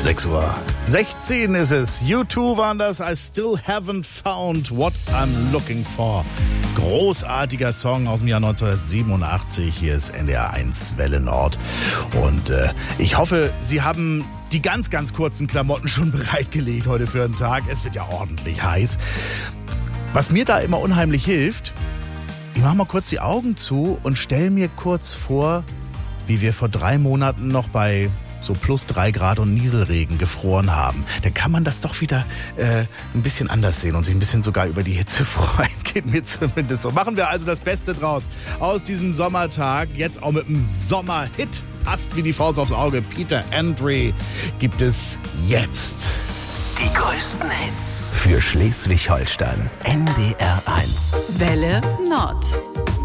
6:16 Uhr ist es. U2 waren das. I still haven't found what I'm looking for. Großartiger Song aus dem Jahr 1987. Hier ist NDR1 Welle Nord. Und ich hoffe, Sie haben die ganz, ganz kurzen Klamotten schon bereitgelegt heute für den Tag. Es wird ja ordentlich heiß. Was mir da immer unheimlich hilft, ich mache mal kurz die Augen zu und stelle mir kurz vor, wie wir vor 3 Monaten noch bei so plus 3 Grad und Nieselregen gefroren haben. Dann kann man das doch wieder ein bisschen anders sehen und sich ein bisschen sogar über die Hitze freuen. Geht mir zumindest so. Machen wir also das Beste draus aus diesem Sommertag. Jetzt auch mit einem Sommerhit. Passt wie die Faust aufs Auge. Peter Andre gibt es jetzt. Die größten Hits für Schleswig-Holstein. NDR1. Welle Nord.